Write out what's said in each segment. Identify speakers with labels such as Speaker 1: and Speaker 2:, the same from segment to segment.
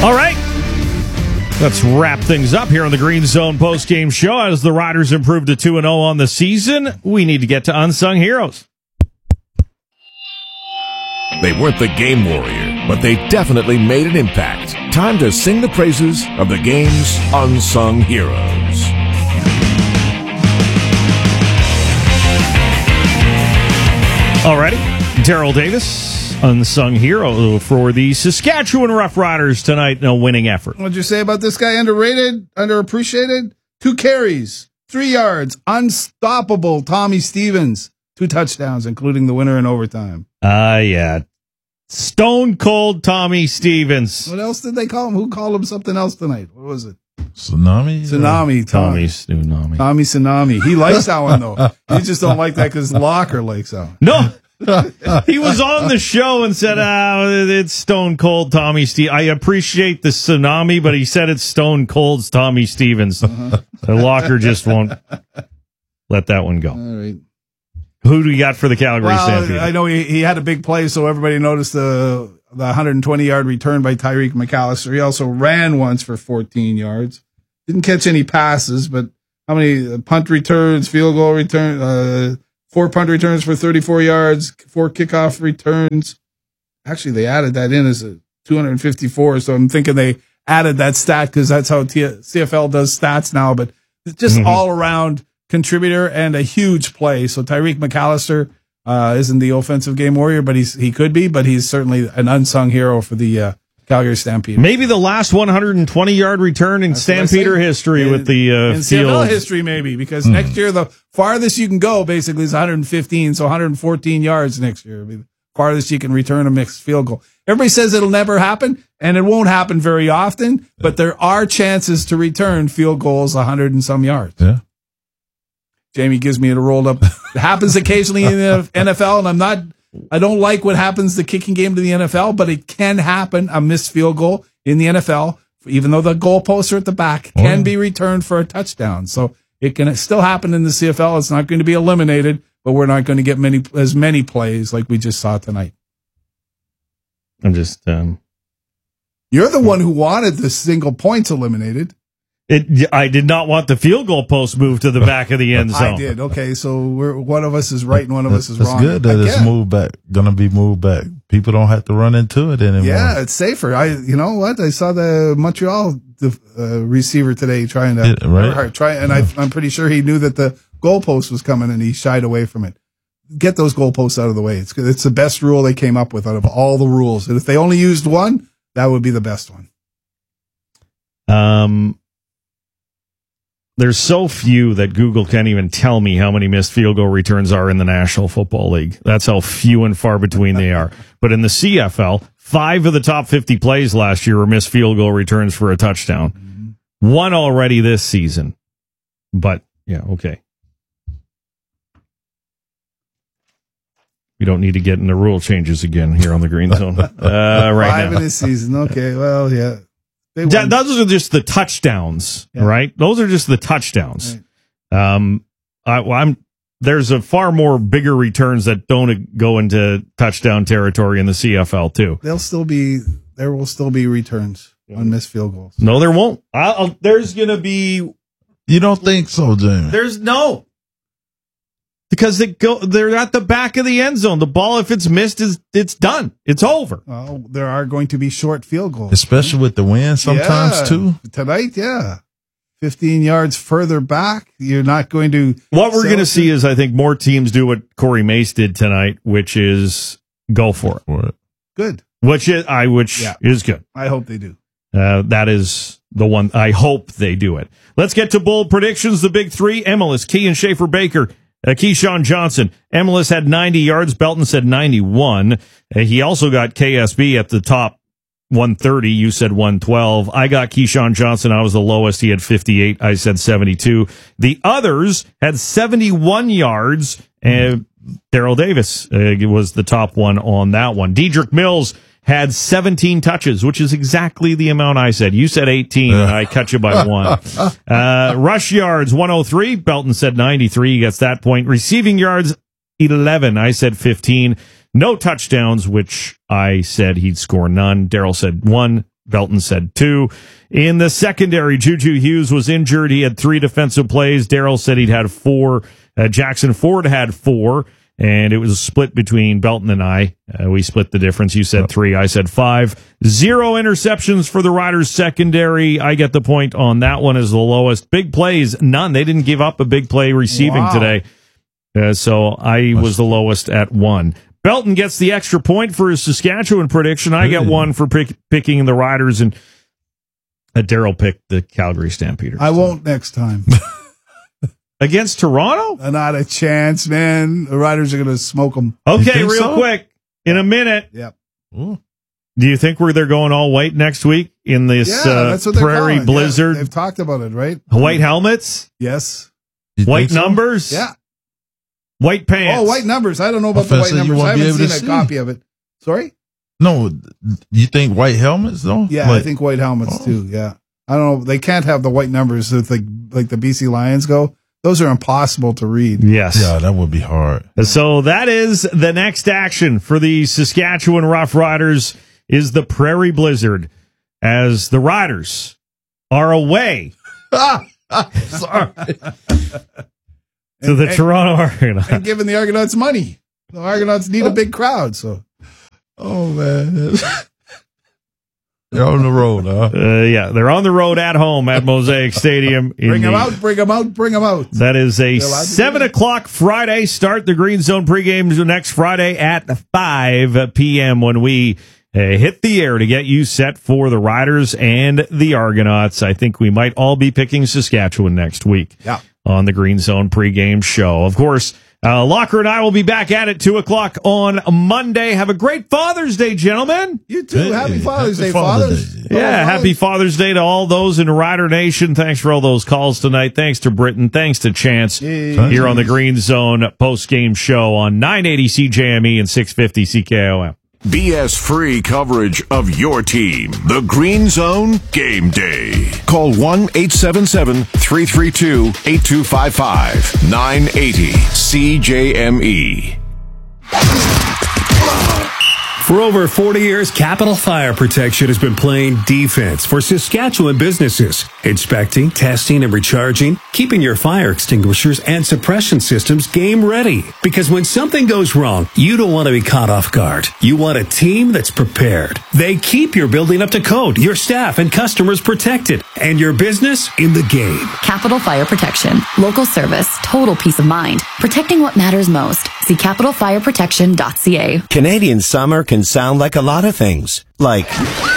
Speaker 1: All right. Let's wrap things up here on the Green Zone postgame show. As the Riders improve to 2-0 on the season, we need to get to Unsung Heroes.
Speaker 2: They weren't the game warrior, but they definitely made an impact. Time to sing the praises of the game's unsung heroes.
Speaker 1: Alrighty, Daryl Davis, unsung hero for the Saskatchewan Roughriders tonight in a winning effort.
Speaker 3: What'd you say about this guy? Underrated, underappreciated? 2 carries, 3 yards, unstoppable Tommy Stevens. 2 touchdowns, including the winner in overtime.
Speaker 1: Yeah. Stone Cold Tommy Stevens.
Speaker 3: What else did they call him? Who called him something else tonight? What was it?
Speaker 4: Tsunami?
Speaker 1: Tommy Tsunami.
Speaker 3: Tommy Tsunami. He likes that one, though. You just don't like that because Locker likes that one.
Speaker 1: No. He was on the show and said, it's Stone Cold Tommy Stevens. I appreciate the tsunami, but he said it's Stone Cold's Tommy Stevens. So Locker just won't let that one go.
Speaker 3: All right.
Speaker 1: Who do you got for the Calgary Stampede?
Speaker 3: I know he had a big play, so everybody noticed the 120-yard return by Tyreek McAllister. He also ran once for 14 yards. Didn't catch any passes, but how many punt returns, field goal return, 4 punt returns for 34 yards, 4 kickoff returns. Actually, they added that in as a 254, so I'm thinking they added that stat because that's how CFL does stats now, but it's just all around contributor and a huge play. So Tyreek McAllister isn't the offensive game warrior, but he could be, but he's certainly an unsung hero for the Calgary Stampede.
Speaker 1: Maybe the last 120-yard return in Stampeder history with the
Speaker 3: in
Speaker 1: field.
Speaker 3: CFL history, maybe, because next year the farthest you can go basically is 115, so 114 yards next year. I mean, farthest you can return a mixed field goal. Everybody says it'll never happen, and it won't happen very often, but there are chances to return field goals 100 and some yards.
Speaker 4: Yeah.
Speaker 3: Jamie gives me a rolled up. It happens occasionally in the NFL, and I don't like what happens the kicking game to the NFL, but it can happen. A missed field goal in the NFL, even though the goalposts are at the back, can be returned for a touchdown. So it can still happen in the CFL. It's not going to be eliminated, but we're not going to get as many plays like we just saw tonight.
Speaker 1: I'm just.
Speaker 3: You're the one who wanted the single points eliminated.
Speaker 1: I did not want the field goal post moved to the back of the end zone.
Speaker 3: I did. Okay, so one of us is right and one of us is wrong.
Speaker 4: It's good that it's moved back. Going to be moved back. People don't have to run into it anymore.
Speaker 3: Yeah, it's safer. You know what? I saw the Montreal receiver today trying to I'm pretty sure he knew that the goalpost was coming and he shied away from it. Get those goalposts out of the way. It's the best rule they came up with out of all the rules. And if they only used one, that would be the best one.
Speaker 1: There's so few that Google can't even tell me how many missed field goal returns are in the National Football League. That's how few and far between they are. But in the CFL, 5 of the top 50 plays last year were missed field goal returns for a touchdown. 1 already this season. But, yeah, okay. We don't need to get into rule changes again here on the Green Zone. Right
Speaker 3: 5
Speaker 1: now.
Speaker 3: in this season. Okay, well, yeah.
Speaker 1: Those are just the touchdowns, right? Those are just the touchdowns. Right. There's a far more bigger returns that don't go into touchdown territory in the CFL too.
Speaker 3: There will still be returns on missed field goals.
Speaker 1: No, there won't. There's going to be.
Speaker 4: You don't think so, Jamie?
Speaker 1: There's no. Because they're at the back of the end zone. The ball, if it's missed, it's done. It's over.
Speaker 3: Well, there are going to be short field goals.
Speaker 4: Especially with the wind sometimes, too.
Speaker 3: Tonight, 15 yards further back, you're not going to...
Speaker 1: What we're going to see is, I think, more teams do what Corey Mace did tonight, which is go for it.
Speaker 3: Good.
Speaker 1: Which is good.
Speaker 3: I hope they do.
Speaker 1: That is the one. I hope they do it. Let's get to bold predictions. The big 3, Emilus, Key, and Schaefer-Baker. Keyshawn Johnson. Emilus had 90 yards. Belton said 91. He also got KSB at the top 130. You said 112. I got Keyshawn Johnson. I was the lowest. He had 58. I said 72. The others had 71 yards. And Daryl Davis was the top one on that one. Dedrick Mills had 17 touches, which is exactly the amount I said. You said 18, and I cut you by 1. Rush yards, 103. Belton said 93. He gets that point. Receiving yards, 11. I said 15. No touchdowns, which I said he'd score none. Daryl said 1. Belton said 2. In the secondary, Juju Hughes was injured. He had 3 defensive plays. Daryl said he'd had 4. Jackson Ford had 4. And it was a split between Belton and I. We split the difference. You said 3. I said 5. 0 interceptions for the Riders secondary. I get the point on that one as the lowest. Big plays, none. They didn't give up a big play receiving today. So I was the lowest at 1. Belton gets the extra point for his Saskatchewan prediction. I get 1 for picking the Riders, and Daryl picked the Calgary Stampeders.
Speaker 3: I won't next time.
Speaker 1: Against Toronto?
Speaker 3: Not a chance, man. The Riders are going to smoke them.
Speaker 1: Okay, real quick. In a minute.
Speaker 3: Yep.
Speaker 1: Ooh. Do you think they're going all white next week in this
Speaker 3: that's what
Speaker 1: prairie blizzard?
Speaker 3: Yeah, they've talked about it, right?
Speaker 1: White helmets?
Speaker 3: Yes.
Speaker 1: White numbers?
Speaker 3: Yeah.
Speaker 1: White pants?
Speaker 3: Oh, white numbers. I don't know about the white numbers. I haven't seen a copy of it. Sorry?
Speaker 4: No, you think white helmets, though?
Speaker 3: Yeah, I think white helmets, too. Yeah. I don't know. They can't have the white numbers like the BC Lions go. Those are impossible to read.
Speaker 1: Yes.
Speaker 4: Yeah, that would be hard.
Speaker 1: So that is the next action for the Saskatchewan Roughriders is the Prairie Blizzard as the Riders are away
Speaker 4: Sorry.
Speaker 1: to the Toronto Argonauts.
Speaker 3: And giving the Argonauts money. The Argonauts need a big crowd, so.
Speaker 4: Oh, man. They're on the road, huh?
Speaker 1: Yeah, they're on the road at home at Mosaic Stadium.
Speaker 3: Bring them out.
Speaker 1: That is a 7 o'clock Friday start. The Green Zone pregame next Friday at 5 p.m. when we hit the air to get you set for the Riders and the Argonauts. I think we might all be picking Saskatchewan next week on the Green Zone pregame show. Of course, Locker and I will be back at it 2 o'clock on Monday. Have a great Father's Day, gentlemen.
Speaker 3: You too. Happy Father's Day, fathers.
Speaker 1: Yeah, happy Father's Day to all those in Rider Nation. Thanks for all those calls tonight. Thanks to Britton. Thanks to Chance here on the Green Zone post-game show on 980 CJME and 650 CKOM.
Speaker 2: BS-free coverage of your team. The Green Zone Game Day. Call 1-877-332-8255. 980 CJME.
Speaker 5: For over 40 years, Capital Fire Protection has been playing defense for Saskatchewan businesses, inspecting, testing, and recharging, keeping your fire extinguishers and suppression systems game ready. Because when something goes wrong, you don't want to be caught off guard. You want a team that's prepared. They keep your building up to code, your staff and customers protected, and your business in the game.
Speaker 6: Capital Fire Protection. Local service, total peace of mind. Protecting what matters most. See capitalfireprotection.ca.
Speaker 7: Canadian summer can sound like a lot of things. Like,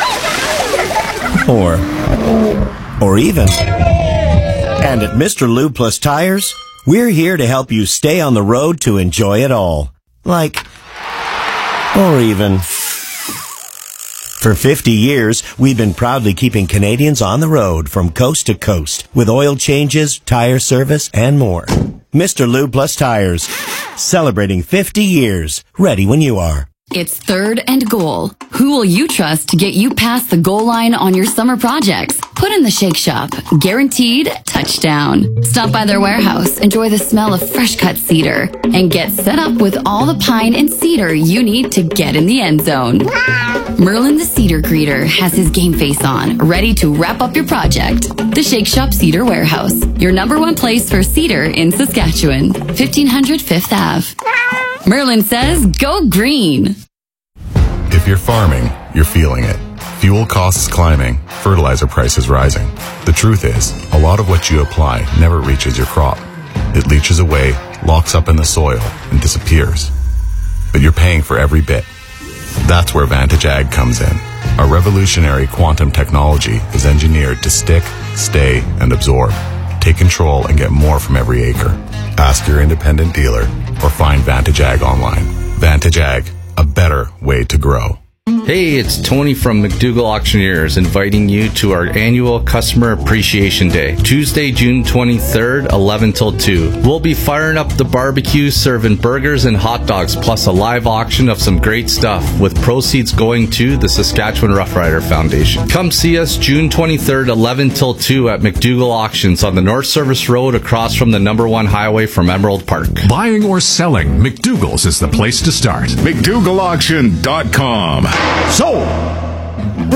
Speaker 7: or even. And at Mr. Lube Plus Tires, we're here to help you stay on the road to enjoy it all. Like, or even. For 50 years, we've been proudly keeping Canadians on the road from coast to coast with oil changes, tire service, and more. Mr. Lube Plus Tires, celebrating 50 years, ready when you are.
Speaker 6: It's 3rd and goal. Who will you trust to get you past the goal line on your summer projects? Put in the Shake Shop. Guaranteed touchdown. Stop by their warehouse, enjoy the smell of fresh cut cedar, and get set up with all the pine and cedar you need to get in the end zone. Merlin the Cedar Greeter has his game face on, ready to wrap up your project. The Shake Shop Cedar Warehouse, your #1 place for cedar in Saskatchewan. 1500 5th Ave. Merlin says, go green.
Speaker 8: If you're farming, you're feeling it. Fuel costs climbing, fertilizer prices rising. The truth is, a lot of what you apply never reaches your crop. It leaches away, locks up in the soil, and disappears. But you're paying for every bit. That's where Vantage Ag comes in. Our revolutionary quantum technology is engineered to stick, stay, and absorb. Take control and get more from every acre. Ask your independent dealer or find Vantage Ag online. Vantage Ag, a better way to grow.
Speaker 9: Hey, it's Tony from McDougall Auctioneers inviting you to our annual Customer Appreciation Day, Tuesday, June 23rd, 11 till 2. We'll be firing up the barbecue, serving burgers and hot dogs, plus a live auction of some great stuff, with proceeds going to the Saskatchewan Roughrider Foundation. Come see us June 23rd, 11 till 2 at McDougall Auctions on the North Service Road across from the #1 highway from Emerald Park.
Speaker 10: Buying or selling, McDougall's is the place to start. McDougallAuction.com.
Speaker 1: So,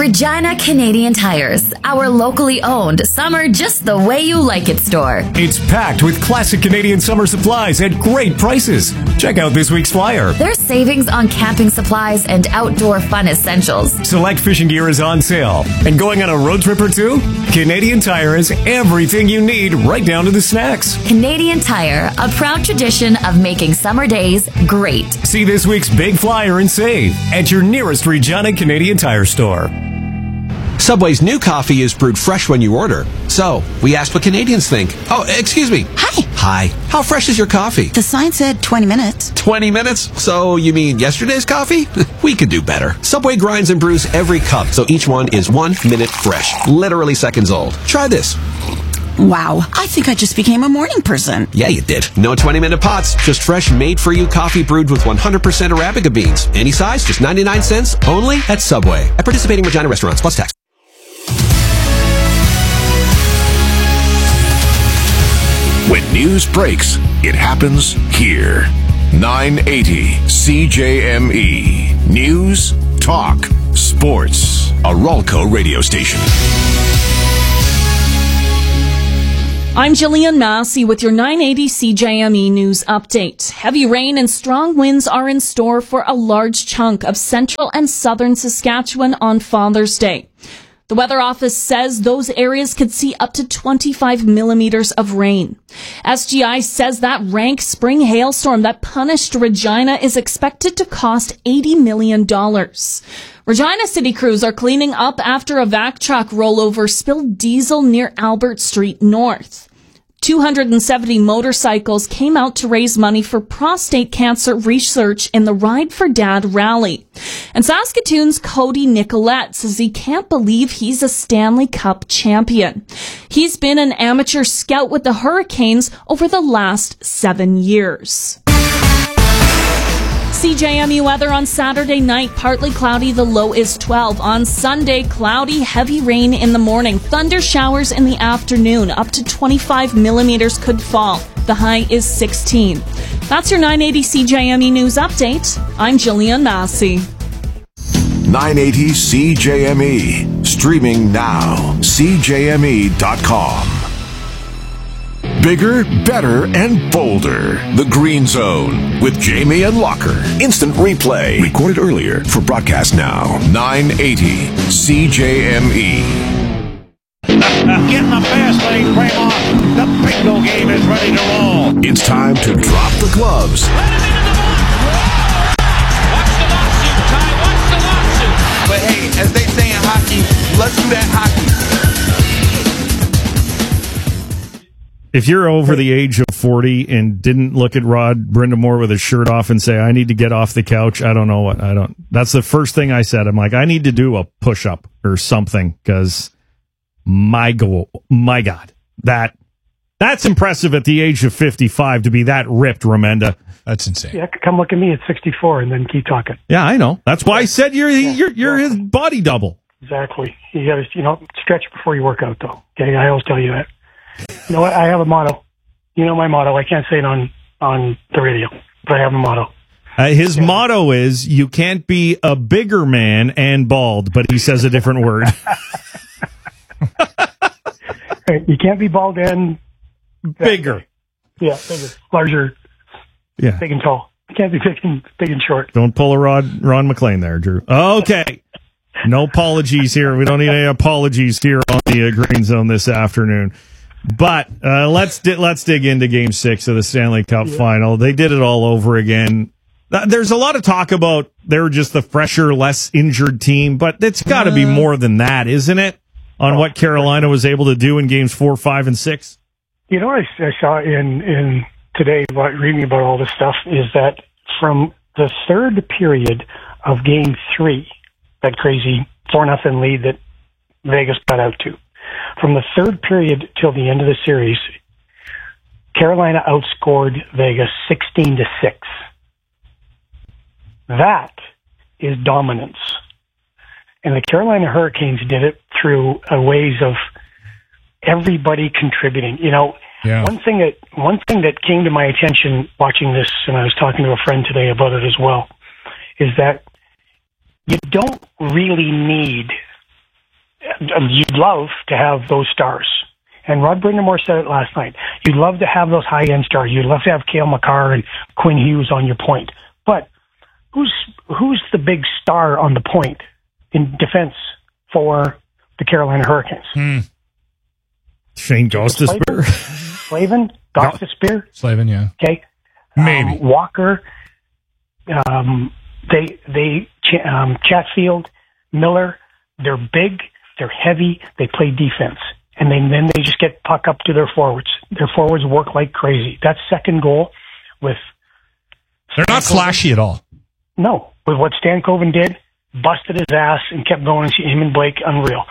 Speaker 6: Regina Canadian Tires, our locally owned summer just the way you like it store.
Speaker 5: It's packed with classic Canadian summer supplies at great prices. Check out this week's flyer.
Speaker 6: There's savings on camping supplies and outdoor fun essentials.
Speaker 5: Select fishing gear is on sale. And going on a road trip or two? Canadian Tire has everything you need, right down to the snacks.
Speaker 6: Canadian Tire, a proud tradition of making summer days great.
Speaker 5: See this week's big flyer and save at your nearest Regina Canadian Tire store.
Speaker 10: Subway's new coffee is brewed fresh when you order. So, we asked what Canadians think. Oh, excuse me.
Speaker 11: Hi.
Speaker 10: Hi. How fresh is your coffee?
Speaker 11: The sign said 20 minutes.
Speaker 10: 20 minutes? So, you mean yesterday's coffee? We could do better. Subway grinds and brews every cup, so each one is 1 minute fresh. Literally seconds old. Try this.
Speaker 11: Wow, I think I just became a morning person.
Speaker 10: Yeah, you did. No 20-minute pots, just fresh, made-for-you coffee brewed with 100% Arabica beans. Any size, just 99 cents, only at Subway. At participating Regina restaurants, plus tax.
Speaker 2: When news breaks, it happens here. 980 CJME. News, talk, sports. A Ralco radio station.
Speaker 12: I'm Jillian Massey with your 980 CJME News Update. Heavy rain and strong winds are in store for a large chunk of central and southern Saskatchewan on Father's Day. The Weather Office says those areas could see up to 25 millimeters of rain. SGI says that rank spring hailstorm that punished Regina is expected to cost $80 million. Regina city crews are cleaning up after a vac truck rollover spilled diesel near Albert Street North. 270 motorcycles came out to raise money for prostate cancer research in the Ride for Dad rally. And Saskatoon's Cody Nicolette says he can't believe he's a Stanley Cup champion. He's been an amateur scout with the Hurricanes over the last 7 years. CJME weather on Saturday night, partly cloudy, the low is 12. On Sunday, cloudy, heavy rain in the morning, thunder showers in the afternoon, up to 25 millimeters could fall. The high is 16. That's your 980 CJME News Update. I'm Jillian Massey.
Speaker 2: 980 CJME. Streaming now. CJME.com. Bigger, better, and bolder. The Green Zone with Jamie and Locker. Instant replay. Recorded earlier for broadcast now. 980 CJME.
Speaker 13: Getting the fast lane frame on. The bingo game is ready to roll.
Speaker 2: It's time to drop the gloves.
Speaker 13: Let him into the box. Watch the lawsuit, Ty. Watch the lawsuit.
Speaker 14: But hey, as they say in hockey, let's do that hockey.
Speaker 1: If you're over the age of 40 and didn't look at Rod Brindamore with his shirt off and say, I need to get off the couch, I don't know what, that's the first thing I said. I'm like, I need to do a push-up or something because my God, that's impressive at the age of 55 to be that ripped, Remenda.
Speaker 15: That's insane.
Speaker 16: Yeah, come look at me at 64 and then keep talking.
Speaker 1: Yeah, I know. That's why I said you're his body double.
Speaker 16: Exactly. You got to, stretch before you work out, though. Okay, I always tell you that. You know what? I have a motto. You know my motto. I can't say it on the radio, but I have a motto.
Speaker 1: His motto is, you can't be a bigger man and bald, but he says a different word.
Speaker 16: Right, you can't be bald and
Speaker 1: bigger.
Speaker 16: Yeah, bigger, larger,
Speaker 1: yeah,
Speaker 16: big and tall. You can't be big and short.
Speaker 1: Don't pull a Ron McLean there, Drew. Okay. No apologies here. We don't need any apologies here on the Green Zone this afternoon. But let's dig into Game 6 of the Stanley Cup Final. They did it all over again. There's a lot of talk about they're just the fresher, less injured team, but it's got to be more than that, isn't it? On what Carolina was able to do in Games 4, 5, and 6.
Speaker 16: You know what I saw in today about reading about all this stuff is that from the third period of Game 3, that crazy 4-0 lead that Vegas got out to. From the third period till the end of the series, Carolina outscored Vegas 16-6. That is dominance. And the Carolina Hurricanes did it through a ways of everybody contributing. One thing that came to my attention watching this, and I was talking to a friend today about it as well, is that you don't really need you'd love to have those stars. And Rod Brindamore said it last night. You'd love to have those high-end stars. You'd love to have Cale Makar and Quinn Hughes on your point. But who's the big star on the point in defense for the Carolina Hurricanes?
Speaker 1: Shane Gostisbehere.
Speaker 16: Slavin? Gostisbehere?
Speaker 15: Slavin, yeah.
Speaker 16: Okay.
Speaker 15: Maybe.
Speaker 16: Walker. Chatfield, Miller. They're big. They're heavy. They play defense. And then they just get puck up to their forwards. Their forwards work like crazy. That second goal with...
Speaker 15: They're not flashy at all.
Speaker 16: No. With what Stankoven did, busted his ass and kept going. Him and Blake, unreal.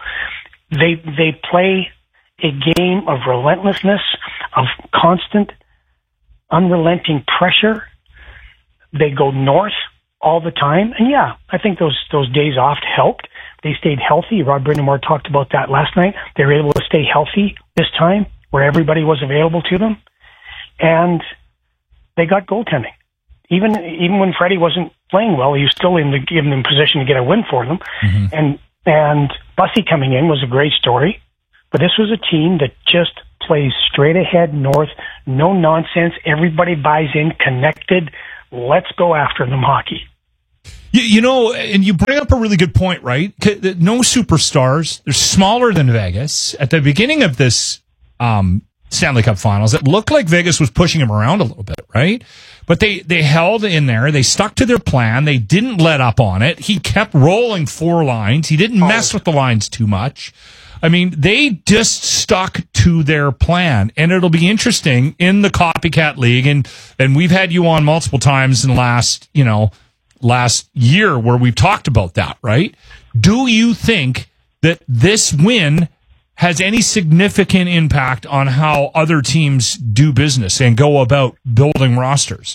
Speaker 16: They play a game of relentlessness, of constant, unrelenting pressure. They go north all the time. And yeah, I think those days off helped. They stayed healthy. Rod Brindamore talked about that last night. They were able to stay healthy this time where everybody was available to them. And they got goaltending. Even when Freddie wasn't playing well, he was still given them position to get a win for them. Mm-hmm. And Bussy coming in was a great story. But this was a team that just plays straight ahead north, no nonsense. Everybody buys in, connected. Let's go after them hockey.
Speaker 15: You know, and you bring up a really good point, right? No superstars. They're smaller than Vegas. At the beginning of this Stanley Cup Finals, it looked like Vegas was pushing them around a little bit, right? But they held in there. They stuck to their plan. They didn't let up on it. He kept rolling 4 lines. He didn't mess with the lines too much. I mean, they just stuck to their plan, and it'll be interesting in the Copycat League. And we've had you on multiple times in the last year where we've talked about that, right? Do you think that this win has any significant impact on how other teams do business and go about building rosters?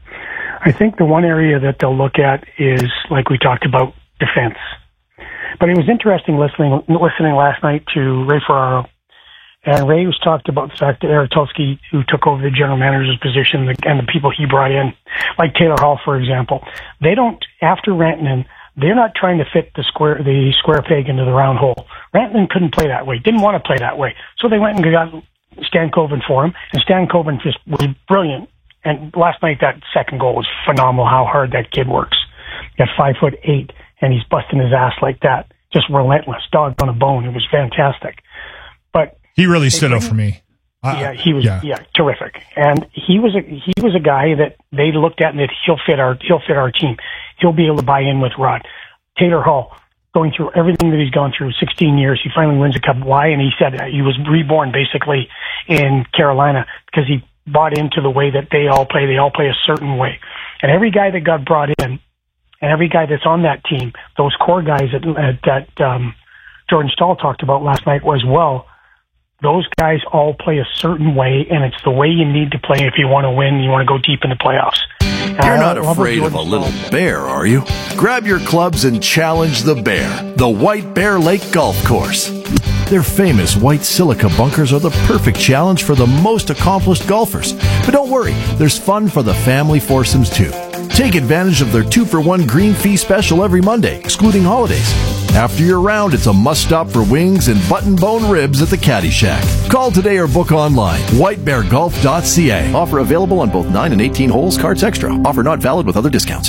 Speaker 16: I think the one area that they'll look at is, like we talked about, defense. But it was interesting listening last night to Ray Ferraro. And Ray was talked about the fact that Eric Tulsky, who took over the general manager's position, and the people he brought in, like Taylor Hall, for example, they don't, after Rantanen, they're not trying to fit the square peg into the round hole. Rantanen couldn't play that way, didn't want to play that way. So they went and got Stankoven for him, and Stankoven just was brilliant. And last night, that second goal was phenomenal, how hard that kid works. He got 5'8", and he's busting his ass like that. Just relentless, dog on a bone. It was fantastic. But
Speaker 15: he really stood out for me.
Speaker 16: He was terrific. And he was a guy that they looked at and that he'll fit our team. He'll be able to buy in with Rod. Taylor Hall, going through everything that he's gone through, 16 years, he finally wins a cup. Why? And he said he was reborn basically in Carolina because he bought into the way that they all play. They all play a certain way. And every guy that got brought in, and every guy that's on that team, those core guys that Jordan Staal talked about last night as well, those guys all play a certain way, and it's the way you need to play if you want to win, you want to go deep in the playoffs.
Speaker 2: You're not afraid of a little bear, are you? Grab your clubs and challenge the bear, the White Bear Lake Golf Course. Their famous white silica bunkers are the perfect challenge for the most accomplished golfers. But don't worry, there's fun for the family foursomes too. Take advantage of their 2-for-1 green fee special every Monday, excluding holidays. After your round, it's a must-stop for wings and button-bone ribs at the Caddy Shack. Call today or book online. whitebeargolf.ca. Offer available on both 9 and 18 holes, cards extra. Offer not valid with other discounts.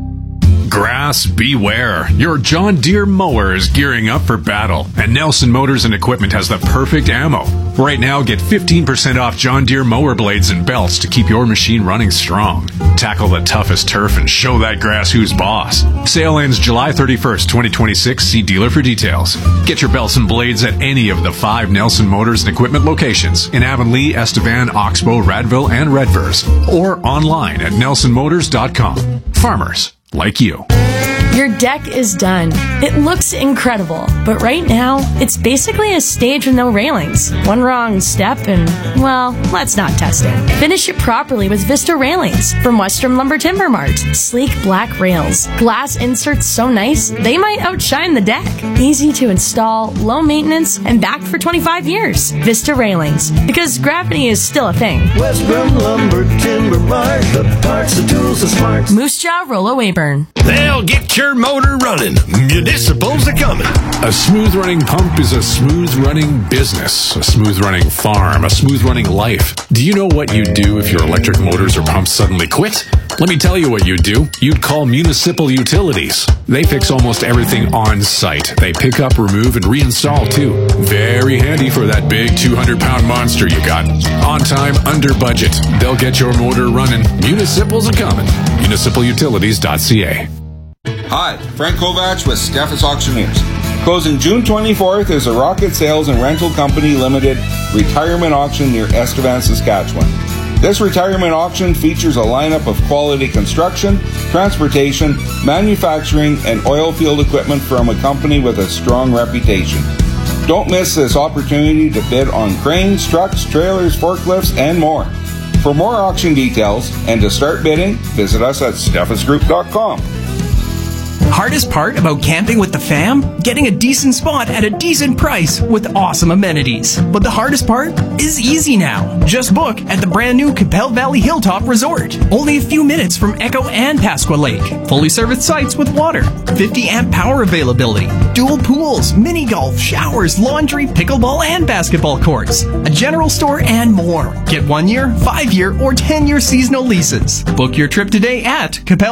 Speaker 17: Grass beware. Your John Deere mower is gearing up for battle, and Nelson Motors and Equipment has the perfect ammo. Right now, get 15% off John Deere mower blades and belts to keep your machine running strong. Tackle the toughest turf and show that grass who's boss. Sale ends July 31st, 2026. See dealer for details. Get your belts and blades at any of the 5 Nelson Motors and Equipment locations in Avonlea, Estevan, Oxbow, Radville, and Redvers, or online at nelsonmotors.com. Farmers like you.
Speaker 18: Your deck is done. It looks incredible, but right now, it's basically a stage with no railings. One wrong step and, well, let's not test it. Finish it properly with Vista Railings from Western Lumber Timber Mart. Sleek black rails. Glass inserts so nice, they might outshine the deck. Easy to install, low maintenance, and backed for 25 years. Vista Railings, because gravity is still a thing.
Speaker 19: Western Lumber Timber Mart, the parts, the tools, the smarts.
Speaker 18: Moose Jaw Rollo Weyburn.
Speaker 20: They'll get your
Speaker 2: your motor running. Municipals are coming.
Speaker 17: A smooth running pump is a smooth running business, a smooth running farm, a smooth running life. Do you know what you'd do if your electric motors or pumps suddenly quit? Let me tell you what you'd do. You'd call Municipal Utilities. They fix almost everything on site. They pick up, remove, and reinstall too. Very handy for that big 200-pound monster you got. On time, under budget. They'll get your motor running. Municipals are coming. MunicipalUtilities.ca.
Speaker 14: Hi, Frank Kovacs with Steffes Auctioneers. Closing June 24th is a Rocket Sales and Rental Company Limited retirement auction near Estevan, Saskatchewan. This retirement auction features a lineup of quality construction, transportation, manufacturing, and oil field equipment from a company with a strong reputation. Don't miss this opportunity to bid on cranes, trucks, trailers, forklifts, and more. For more auction details and to start bidding, visit us at steffesgroup.com.
Speaker 19: Hardest part about camping with the fam? Getting a decent spot at a decent price with awesome amenities. But the hardest part is easy now. Just book at the brand new Capel Valley Hilltop Resort. Only a few minutes from Echo and Pasqua Lake. Fully serviced sites with water. 50 amp power availability. Dual pools, mini golf, showers, laundry, pickleball, and basketball courts. A general store and more. Get 1 year, 5 year, or 10-year seasonal leases. Book your trip today at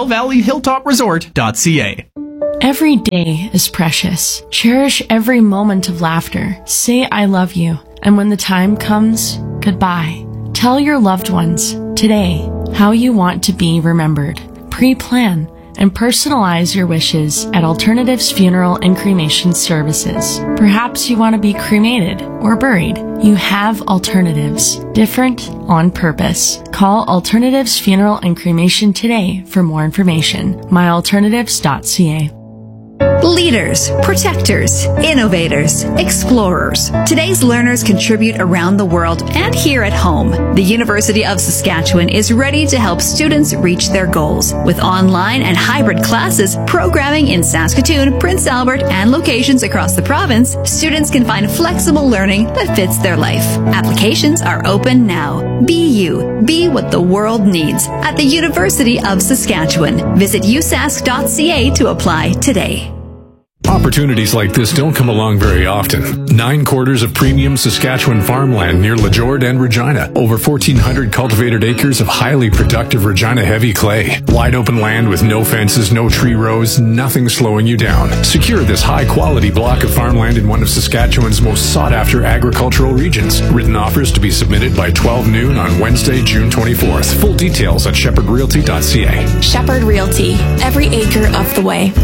Speaker 19: CapelValleyHilltopResort.ca.
Speaker 18: Every day is precious. Cherish every moment of laughter. Say I love you. And when the time comes, goodbye. Tell your loved ones today how you want to be remembered. Pre-plan and personalize your wishes at Alternatives Funeral and Cremation Services. Perhaps you want to be cremated or buried. You have alternatives. Different on purpose. Call Alternatives Funeral and Cremation today for more information. myalternatives.ca.
Speaker 20: Leaders, protectors, innovators, explorers. Today's learners contribute around the world and here at home. The University of Saskatchewan is ready to help students reach their goals. With online and hybrid classes, programming in Saskatoon, Prince Albert, and locations across the province, students can find flexible learning that fits their life. Applications are open now. Be you. Be what the world needs at the University of Saskatchewan. Visit usask.ca to apply today.
Speaker 17: Opportunities like this don't come along very often. 9 quarters of premium Saskatchewan farmland near Lajord and Regina. Over 1,400 cultivated acres of highly productive Regina heavy clay. Wide open land with no fences, no tree rows, nothing slowing you down. Secure this high quality block of farmland in one of Saskatchewan's most sought after agricultural regions. Written offers to be submitted by 12 noon on Wednesday, June 24th. Full details at shepherdrealty.ca.
Speaker 21: Shepherd Realty. Every acre of the way.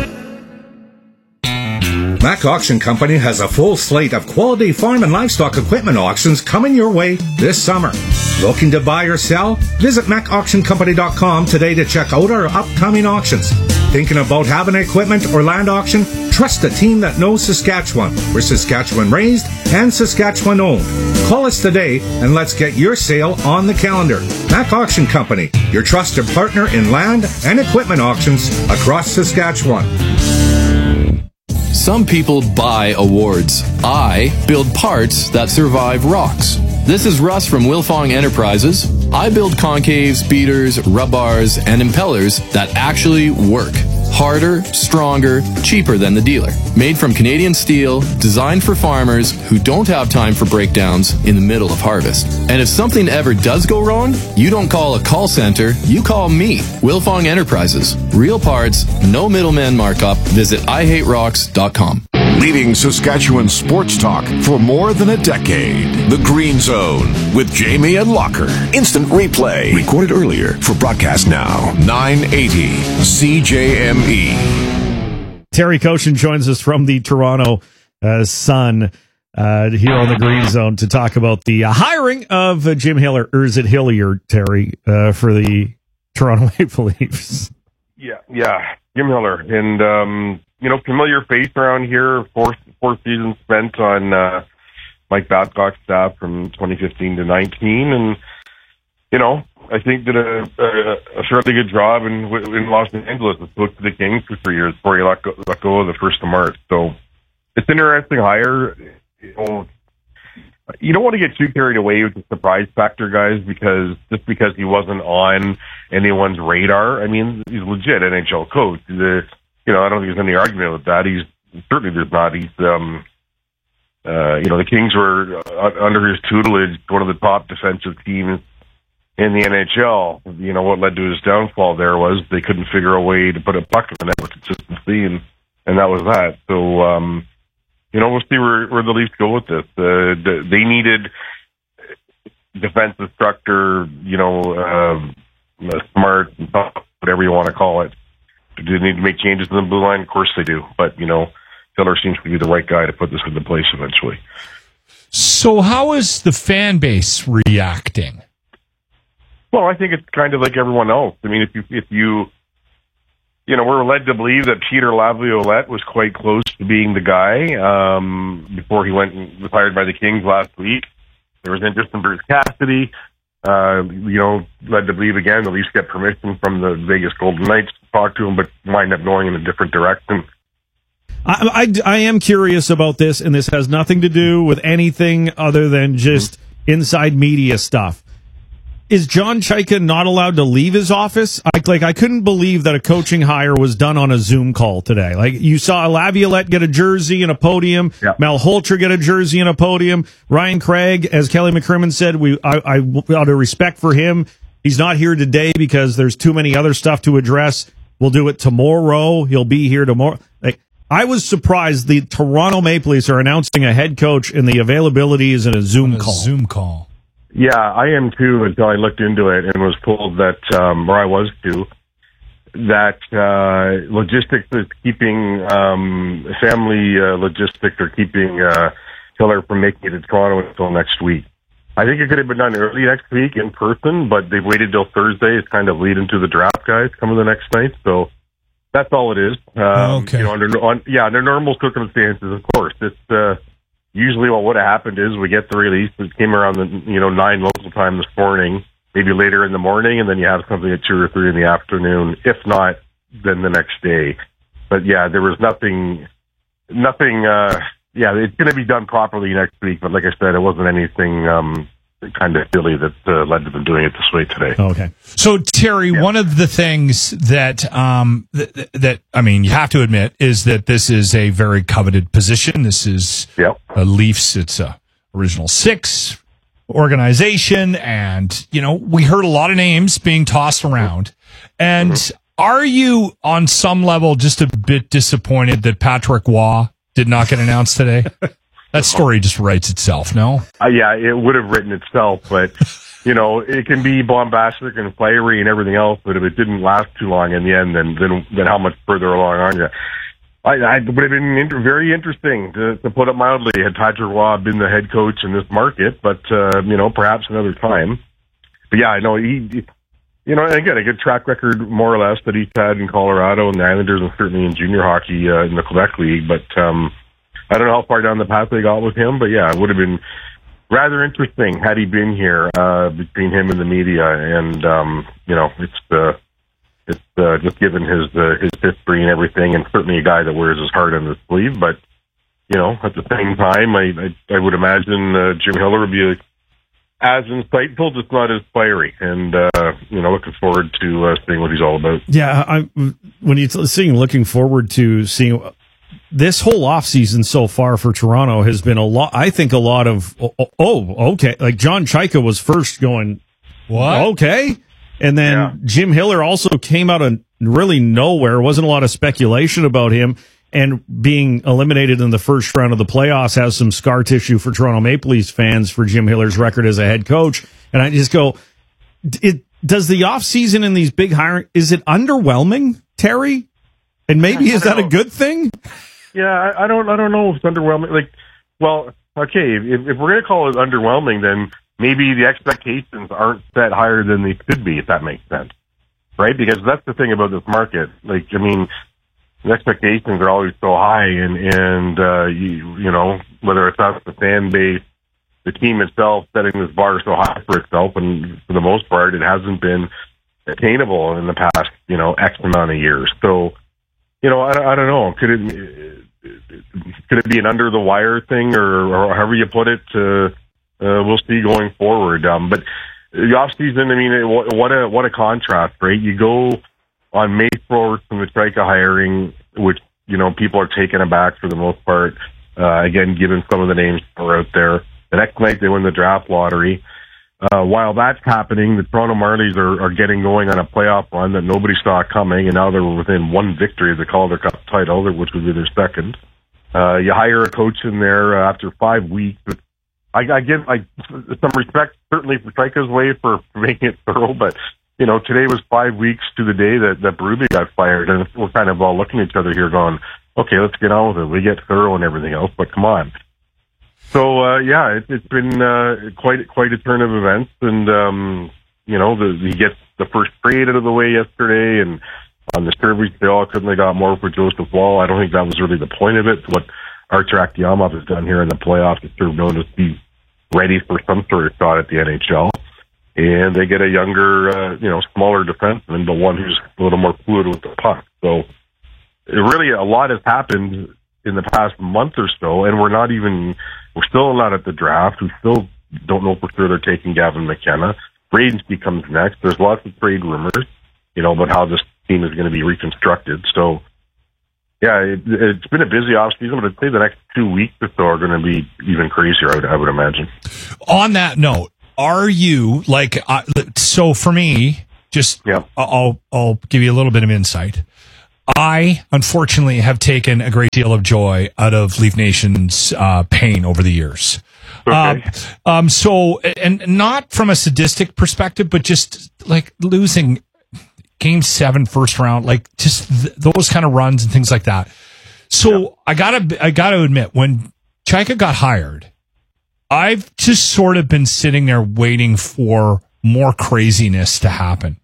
Speaker 22: Mac Auction Company has a full slate of quality farm and livestock equipment auctions coming your way this summer. Looking to buy or sell? Visit MacAuctionCompany.com today to check out our upcoming auctions. Thinking about having an equipment or land auction? Trust a team that knows Saskatchewan. We're Saskatchewan raised and Saskatchewan owned. Call us today and let's get your sale on the calendar. Mac Auction Company, your trusted partner in land and equipment auctions across Saskatchewan.
Speaker 23: Some people buy awards. I build parts that survive rocks. This is Russ from Wilfong Enterprises. I build concaves, beaters, rub bars, and impellers that actually work. Harder, stronger, cheaper than the dealer. Made from Canadian steel, designed for farmers who don't have time for breakdowns in the middle of harvest. And if something ever does go wrong, you don't call a call center, you call me, Wilfong Enterprises. Real parts, no middleman markup. Visit IHateRocks.com.
Speaker 2: Leading Saskatchewan sports talk for more than a decade. The Green Zone with Jamie and Locker. Instant replay. Recorded earlier for broadcast now. 980 CJME.
Speaker 1: Terry Koshin joins us from the Toronto Sun here on the Green Zone to talk about the hiring of Jim Hiller, or is it Hillier, Terry, for the Toronto Maple Leafs?
Speaker 24: Yeah, Jim Hiller. And, familiar face around here, four seasons spent on Mike Babcock's staff from 2015 to 19. And, I think did a fairly good job in Los Angeles. Spoke to the Kings for 3 years before he let go of the 1st of March. So it's an interesting hire. You don't want to get too carried away with the surprise factor, guys, because he wasn't on anyone's radar. I mean, he's a legit NHL coach. I don't think there's any argument with that. There's not. He's, the Kings were under his tutelage, one of the top defensive teams in the NHL. What led to his downfall there was they couldn't figure a way to put a puck in the net with consistency, and that was that. So, we'll see where the Leafs go with this. They needed defensive structure, smart, whatever you want to call it. Do they need to make changes in the blue line? Of course they do. But, Hiller seems to be the right guy to put this into place eventually.
Speaker 15: So how is the fan base reacting?
Speaker 24: Well, I think it's kind of like everyone else. I mean, if you we're led to believe that Peter Laviolette was quite close to being the guy before he went and was hired by the Kings last week. There was interest in Bruce Cassidy. Led to believe again the Leafs get permission from the Vegas Golden Knights to talk to him, but wind up going in a different direction.
Speaker 1: I am curious about this, and this has nothing to do with anything other than just inside media stuff. Is John Chayka not allowed to leave his office? I couldn't believe that a coaching hire was done on a Zoom call today. Like, you saw Laviolette get a jersey and a podium, Malhotra get a jersey and a podium, Ryan Craig, as Kelly McCrimmon said, out of respect for him, he's not here today because there's too many other stuff to address. We'll do it tomorrow. He'll be here tomorrow. I was surprised the Toronto Maple Leafs are announcing a head coach and the availability is in a Zoom call.
Speaker 24: Yeah, I am too, until I looked into it and was told that, or I was too, that logistics is keeping, family logistics are keeping Hiller from making it to Toronto until next week. I think it could have been done early next week in person, but they've waited till Thursday. It's kind of leading to the draft guys coming the next night, so that's all it is.
Speaker 15: Okay.
Speaker 24: Under normal circumstances, of course. It's usually what would have happened is we get the release. It came around 9 local time this morning, maybe later in the morning, and then you have something at 2 or 3 in the afternoon. If not, then the next day. But yeah, there was nothing. It's going to be done properly next week. But like I said, it wasn't anything kind of silly that led to them doing it this way today.
Speaker 1: Okay.
Speaker 15: So Terry, one of the things that you have to admit is that this is a very coveted position. This is Leafs. It's a original 6 organization, and we heard a lot of names being tossed around. And are you on some level just a bit disappointed that Patrick Waugh did not get announced today? That story just writes itself, no?
Speaker 24: Yeah, it would have written itself, but, it can be bombastic and fiery and everything else, but if it didn't last too long in the end, then how much further along are you? I would have been very interesting, to put it mildly, had Patrick Waugh been the head coach in this market, but, perhaps another time. But yeah, I know again, a good track record, more or less, that he's had in Colorado and the Islanders and certainly in junior hockey in the Quebec League, but, I don't know how far down the path they got with him, but yeah, it would have been rather interesting had he been here between him and the media. And it's just given his history and everything, and certainly a guy that wears his heart on his sleeve. But at the same time, I would imagine Jim Hiller would be as insightful, just not as fiery. And looking forward to seeing what he's all about.
Speaker 1: Yeah, looking forward to seeing. This whole offseason so far for Toronto has been a lot of, okay. Like John Chayka was first going, what? Okay. And then Jim Hiller also came out of really nowhere. Wasn't a lot of speculation about him, and being eliminated in the first round of the playoffs has some scar tissue for Toronto Maple Leafs fans for Jim Hiller's record as a head coach. And I just go, does the offseason in these big hiring, is it underwhelming, Terry? And maybe is that a good thing?
Speaker 24: Yeah, I don't know if it's underwhelming. Okay, if we're going to call it underwhelming, then maybe the expectations aren't set higher than they could be, if that makes sense, right? Because that's the thing about this market. The expectations are always so high, and whether it's us, the fan base, the team itself, setting this bar so high for itself, and for the most part, it hasn't been attainable in the past, X amount of years. So, I don't know. Could it be an under the wire thing, or however you put it? We'll see going forward. But the off season, what a contrast, right? You go on May 4th from the Chayka hiring, which, people are taken aback for the most part. Again, given some of the names that are out there. The next night they win the draft lottery. While that's happening, the Toronto Marlies are getting going on a playoff run that nobody saw coming, and now they're within one victory of the Calder Cup title, which would be their second. You hire a coach in there after 5 weeks. I give some respect certainly for Trica's way for making it thorough, but today was 5 weeks to the day that Berube got fired, and we're kind of all looking at each other here going, okay, let's get on with it. We get thorough and everything else, but come on. So, it's been quite a turn of events, and, he gets the first trade out of the way yesterday, and on the surveys, they all couldn't have got more for Joseph Wall. I don't think that was really the point of it. What Archer Akiyamov has done here in the playoffs is sort of known to be ready for some sort of shot at the NHL. And they get a younger, smaller defenseman, but one who's a little more fluid with the puck. So, really, a lot has happened in the past month or so, and we're still not at the draft. We still don't know for sure they're taking Gavin McKenna. Bradenski comes next. There's lots of trade rumors, about how this team is going to be reconstructed. So, it's been a busy offseason, but I'd say the next 2 weeks or so are going to be even crazier, I would imagine.
Speaker 15: On that note, are you, so for me, I'll give you a little bit of insight. I, unfortunately, have taken a great deal of joy out of Leaf Nation's pain over the years. Okay. So, and not from a sadistic perspective, but just like losing Game 7 first round, those kind of runs and things like that. So I gotta admit, when Chaika got hired, I've just sort of been sitting there waiting for more craziness to happen.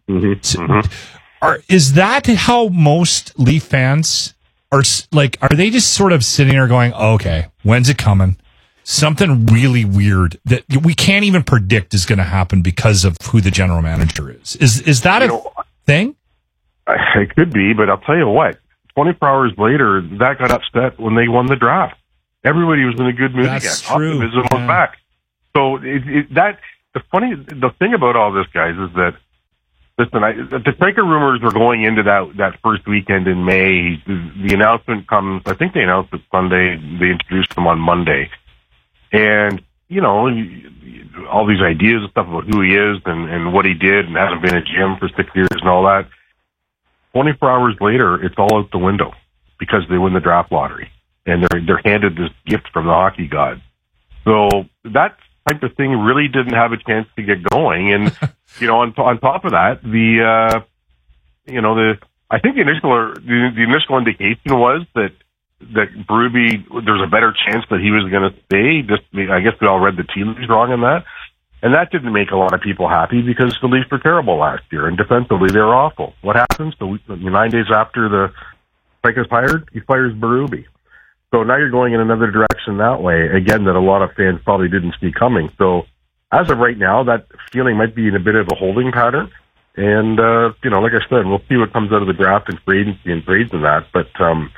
Speaker 15: Is that how most Leaf fans are? Are they just sort of sitting there going, okay, when's it coming? Something really weird that we can't even predict is going to happen because of who the general manager is. Is that a thing?
Speaker 24: It could be, but I'll tell you what, 24 hours later, that got upset when they won the draft. Everybody was in a good mood again.
Speaker 15: True.
Speaker 24: Optimism was back. So the thing about all this, guys, is that, listen, the Striker rumors were going into that first weekend in May. The announcement comes, I think they announced it Sunday. They introduced them on Monday. And, all these ideas and stuff about who he is and what he did and hasn't been in a gym for 6 years and all that. 24 hours later, it's all out the window because they win the draft lottery. And they're handed this gift from the hockey god. So that type of thing really didn't have a chance to get going. And, on top of that, I think the initial indication was that Berube, there's a better chance that he was going to stay. I guess we all read the tea leaves wrong on that. And that didn't make a lot of people happy because the Leafs were terrible last year. And defensively, they were awful. What happens? 9 days after the Striker's hired, he fires Berube. So now you're going in another direction that way, again, that a lot of fans probably didn't see coming. So as of right now, that feeling might be in a bit of a holding pattern. And, like I said, we'll see what comes out of the draft and free agency and trades and that. But,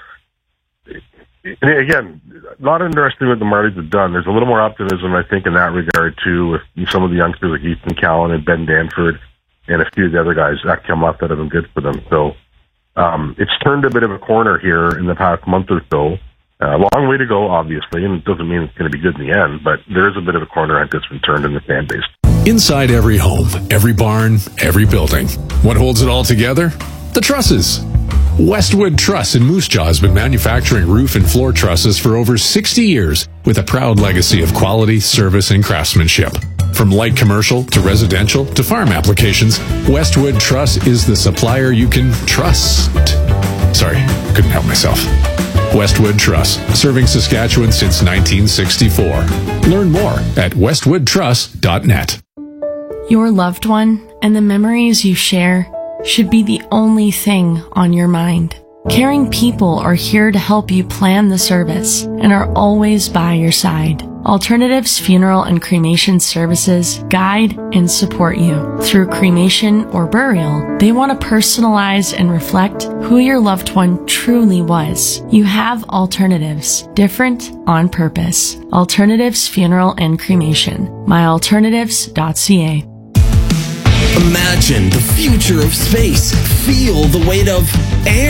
Speaker 24: again, not interested in what the Marlies have done. There's a little more optimism, I think, in that regard, too, with some of the youngsters like Easton Callan and Ben Danford and a few of the other guys that come up that have been good for them. So it's turned a bit of a corner here in the past month or so. A long way to go, obviously, and it doesn't mean it's going to be good in the end, but there is a bit of a corner that's been turned in the fan base.
Speaker 17: Inside every home, every barn, every building. What holds it all together? The trusses. Westwood Truss in Moose Jaw has been manufacturing roof and floor trusses for over 60 years with a proud legacy of quality, service, and craftsmanship. From light commercial to residential to farm applications, Westwood Truss is the supplier you can trust. Sorry, couldn't help myself. Westwood Truss, serving Saskatchewan since 1964. Learn more at westwoodtruss.net.
Speaker 18: Your loved one and the memories you share should be the only thing on your mind. Caring people are here to help you plan the service and are always by your side. Alternatives Funeral and Cremation Services guide and support you. Through cremation or burial, they want to personalize and reflect who your loved one truly was. You have alternatives, different on purpose. Alternatives Funeral and Cremation. myalternatives.ca.
Speaker 3: Imagine the future of space. Feel the weight of air.